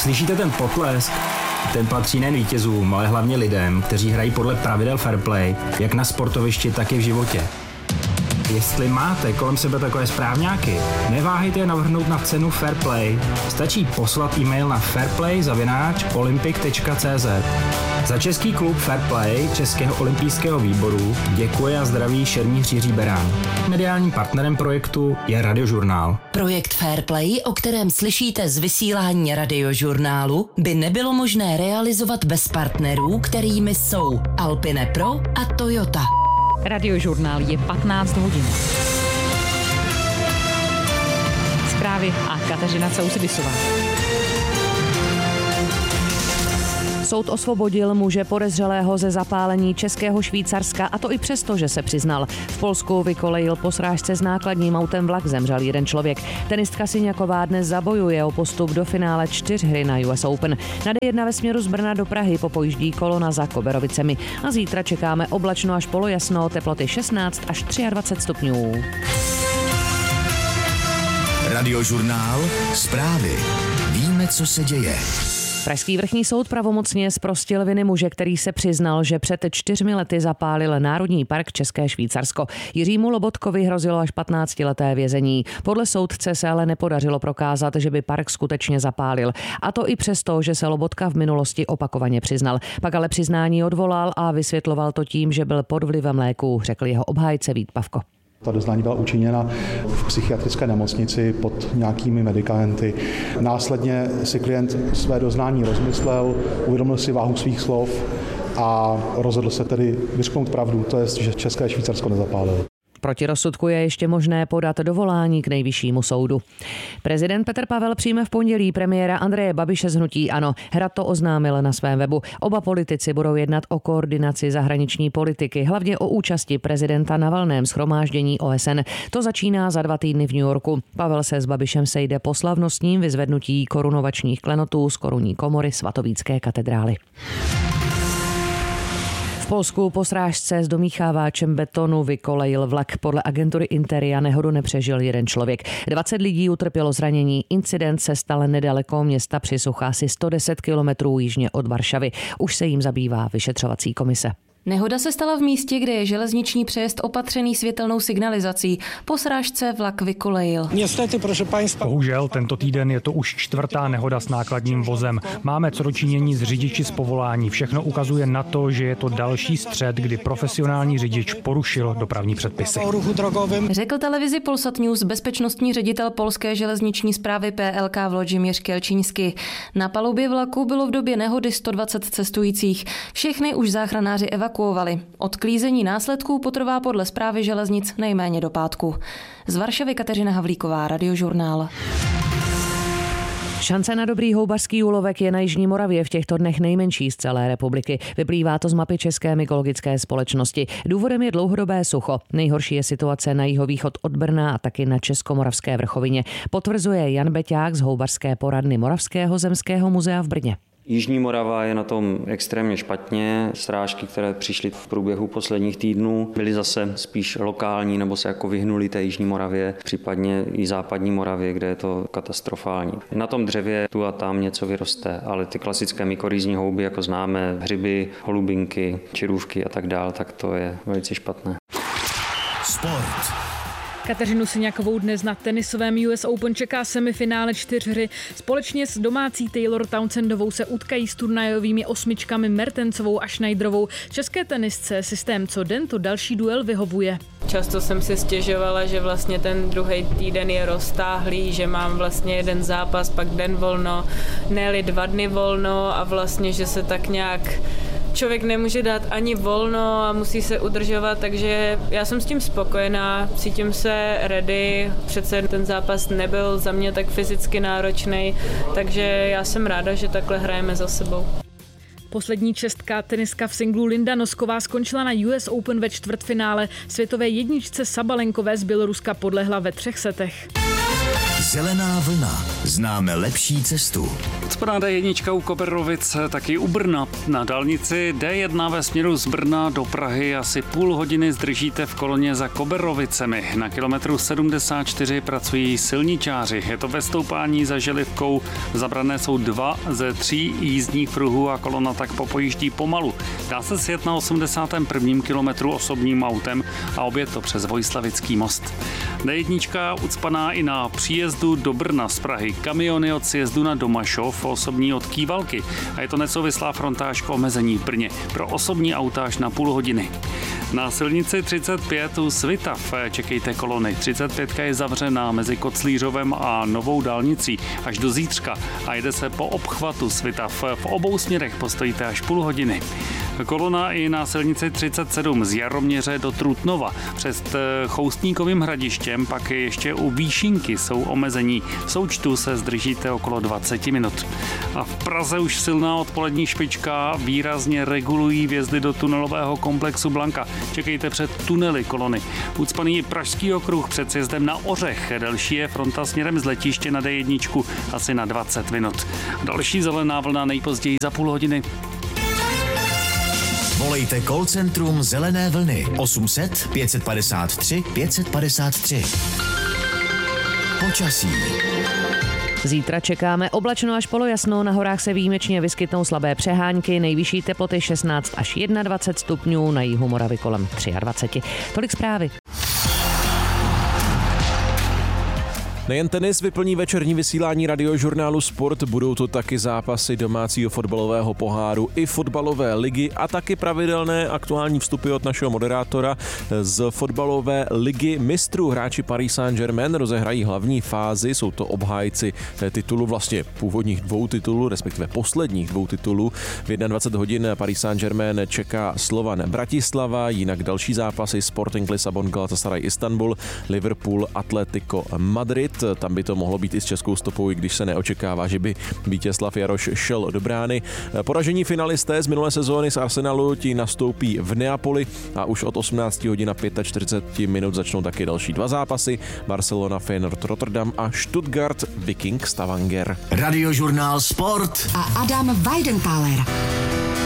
slyšíte ten potlesk, ten patří nejen vítězům, ale hlavně lidem, kteří hrají podle pravidel fair play, jak na sportovišti, tak i v životě. Jestli máte kolem sebe takové správňáky, neváhejte je navrhnout na cenu Fair Play. Stačí poslat e-mail na fairplay@olympic.cz. Za český klub Fair Play Českého olympijského výboru děkuje a zdraví šermíř Jiří Berán. Mediálním partnerem projektu je Radiožurnál. Projekt Fair Play, o kterém slyšíte z vysílání Radiožurnálu, by nebylo možné realizovat bez partnerů, kterými jsou Alpine Pro a Toyota. Radiožurnál je 15 hodin. Zprávy a Kateřina Causibisová. Soud osvobodil muže podezřelého ze zapálení českého Švýcarska, a to i přesto, že se přiznal. V Polsku vykolejil po srážce s nákladním autem vlak, zemřel jeden člověk. Tenistka Syňaková dnes zabojuje o postup do finále 4 hry na US Open. Na D1 ve směru z Brna do Prahy popojíždí kolona za Koberovicemi. A zítra čekáme oblačno až polojasno, teploty 16 až 23 stupňů. Radiožurnál, zprávy. Víme, co se děje. Pražský vrchní soud pravomocně zprostil viny muže, který se přiznal, že před 4 lety zapálil Národní park České Švýcarsko. Jiřímu Lobotkovi hrozilo až 15leté vězení. Podle soudce se ale nepodařilo prokázat, že by park skutečně zapálil. A to i přesto, že se Lobotka v minulosti opakovaně přiznal. Pak ale přiznání odvolal a vysvětloval to tím, že byl pod vlivem léků, řekl jeho obhájce Vít Pavko. Ta doznání byla učiněna v psychiatrické nemocnici pod nějakými medikamenty. Následně si klient své doznání rozmyslel, uvědomil si váhu svých slov a rozhodl se tedy vyřknout pravdu, to je, že České Švýcarsko nezapálil. Proti rozsudku je ještě možné podat dovolání k Nejvyššímu soudu. Prezident Petr Pavel přijme v pondělí premiéra Andreje Babiše z hnutí ANO. Hrad to oznámil na svém webu. Oba politici budou jednat o koordinaci zahraniční politiky, hlavně o účasti prezidenta na valném shromáždění OSN. To začíná za 2 týdny v New Yorku. Pavel se s Babišem sejde po slavnostním vyzvednutí korunovačních klenotů z korunní komory Svatovícké katedrály. V Polsku po srážce s domícháváčem betonu vykolejil vlak. Podle agentury Interia nehodu nepřežil jeden člověk. 20 lidí utrpělo zranění. Incident se stal nedaleko města Přisucha, asi 110 kilometrů jižně od Varšavy. Už se jim zabývá vyšetřovací komise. Nehoda se stala v místě, kde je železniční přejezd opatřený světelnou signalizací. Po srážce vlak vykolejil. Bohužel tento týden je to už 4. nehoda s nákladním vozem. Máme co dočinění s řidiči z povolání. Všechno ukazuje na to, že je to další střet, kdy profesionální řidič porušil dopravní předpisy. Řekl televizi Polsat News bezpečnostní ředitel polské železniční správy PLK Vladimír Kelčínsky. Na palubě vlaku bylo v době nehody 120 cestujících. Všechny už záchranáři evakuovali. Odklízení následků potrvá podle správy železnic nejméně do pátku. Z Varšavy Kateřina Havlíková, Radiožurnál. Šance na dobrý houbařský úlovek je na Jižní Moravě v těchto dnech nejmenší z celé republiky. Vyplývá to z mapy České mykologické společnosti. Důvodem je dlouhodobé sucho. Nejhorší je situace na jihovýchod od Brna a taky na Českomoravské vrchovině. Potvrzuje Jan Beťák z houbařské poradny Moravského zemského muzea v Brně. Jižní Morava je na tom extrémně špatně. Srážky, které přišly v průběhu posledních týdnů, byly zase spíš lokální nebo se jako vyhnuli té Jižní Moravě, případně i západní Moravě, kde je to katastrofální. Na tom dřevě tu a tam něco vyroste, ale ty klasické mykorýzní houby, jako známe, hřiby, holubinky, čirůvky a tak dál, tak to je velice špatné. Sport. Kateřinu Syňakovou dnes na tenisovém US Open čeká semifinále 4 hry. Společně s domácí Taylor Townsendovou se utkají s turnajovými osmičkami Mertensovou a Schneiderovou. České tenisce systém co den to další duel vyhovuje. Často jsem si stěžovala, že vlastně ten druhý týden je roztáhlý, že mám vlastně jeden zápas, pak den volno, ne-li 2 dny volno a vlastně, že se tak nějak člověk nemůže dát ani volno a musí se udržovat, takže já jsem s tím spokojená, cítím se ready, přece ten zápas nebyl za mě tak fyzicky náročný, takže já jsem ráda, že takhle hrajeme za sebou. Poslední česká teniska v singlu Linda Nosková skončila na US Open ve čtvrtfinále. Světové jedničce Sabalenkové z Běloruska podlehla ve 3 setech. Zelená vlna. Známe lepší cestu. Ucpaná D1 u Koberovic, taky u Brna. Na dálnici D1 ve směru z Brna do Prahy asi půl hodiny zdržíte v koloně za Koberovicemi. Na kilometru 74 pracují silničáři. Je to ve stoupání za Želivkou. Zabrané jsou 2 ze 3 jízdních pruhů a kolona tak popojíždí pomalu. Dá se sjet na 81. kilometru osobním autem a objet to přes Vojslavický most. D1 ucpaná i na příjezdu do Brna z Prahy. Kamiony od sjezdu na Domašov, osobní od Kývalky. A je to nesouvislá frontáž k omezení v Brně. Pro osobní auta až na půl hodiny. Na silnici 35 u Svitav čekejte kolony. 35 je zavřená mezi Koclířovem a Novou dálnicí až do zítřka a jede se po obchvatu Svitav. V obou směrech postojíte až půl hodiny. Kolona i na silnici 37 z Jaroměře do Trutnova. Před Choustníkovým hradištěm pak ještě u Výšinky jsou omezení. V součtu se zdržíte okolo 20 minut. A v Praze už silná odpolední špička, výrazně regulují vjezdy do tunelového komplexu Blanka. Čekejte před tunely kolony. Ucpaný Pražský okruh před sjezdem na Ořech. Delší je fronta směrem z letiště na D1 asi na 20 minut. Další zelená vlna nejpozději za půl hodiny. Volejte call centrum Zelené vlny 800 553 553. Počasí. Zítra čekáme oblačno až polojasno, na horách se výjimečně vyskytnou slabé přehánky, nejvyšší teploty 16 až 21 stupňů, na jihu Moravy kolem 23. Tolik zprávy. Nejen tenis vyplní večerní vysílání radiožurnálu Sport, budou to taky zápasy domácího fotbalového poháru i fotbalové ligy a taky pravidelné aktuální vstupy od našeho moderátora z fotbalové ligy mistrů. Hráči Paris Saint-Germain rozehrají hlavní fázi, jsou to obhájci titulu, vlastně původních 2 titulů, respektive posledních 2 titulů. V 21 hodin Paris Saint-Germain čeká Slovan Bratislava, jinak další zápasy Sporting Lisabon, Galatasaray Istanbul, Liverpool, Atletico Madrid. Tam by to mohlo být i s českou stopou, i když se neočekává, že by Vítězslav Jaroš šel do brány. Poražení finalisté z minulé sezóny z Arsenalu ti nastoupí v Neapoli a už od 18 hodin a 45 minut začnou taky další 2 zápasy. Barcelona, Feyenoord, Rotterdam a Stuttgart, Viking Stavanger. Radiožurnál Sport a Adam Weidenthaler.